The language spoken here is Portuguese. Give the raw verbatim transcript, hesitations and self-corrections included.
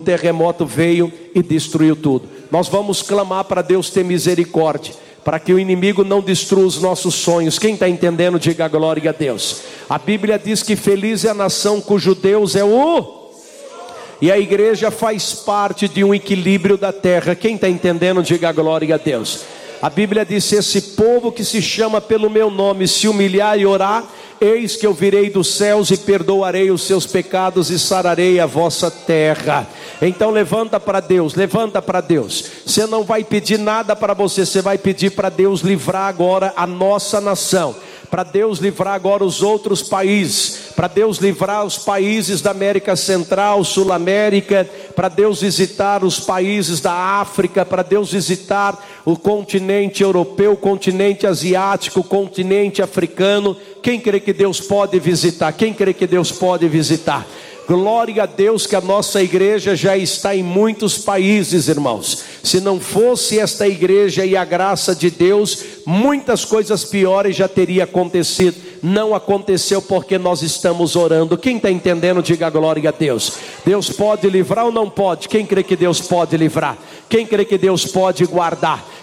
terremoto veio e destruiu tudo. Nós vamos clamar para Deus ter misericórdia, para que o inimigo não destrua os nossos sonhos. Quem está entendendo, diga glória a Deus. A Bíblia diz que feliz é a nação cujo Deus é o... E a igreja faz parte de um equilíbrio da terra. Quem está entendendo, diga glória a Deus. A Bíblia diz: esse povo que se chama pelo meu nome se humilhar e orar, eis que eu virei dos céus e perdoarei os seus pecados e sararei a vossa terra. Então levanta para Deus, levanta para Deus. Você não vai pedir nada para você, você vai pedir para Deus livrar agora a nossa nação, para Deus livrar agora os outros países, para Deus livrar os países da América Central, Sul América, para Deus visitar os países da África, para Deus visitar o continente europeu, o continente asiático, o continente africano. Quem crê que Deus pode visitar? Quem crê que Deus pode visitar? Glória a Deus que a nossa igreja já está em muitos países, irmãos. Se não fosse esta igreja e a graça de Deus, muitas coisas piores já teriam acontecido. Não aconteceu porque nós estamos orando. Quem está entendendo, diga glória a Deus. Deus pode livrar ou não pode? Quem crê que Deus pode livrar? Quem crê que Deus pode guardar?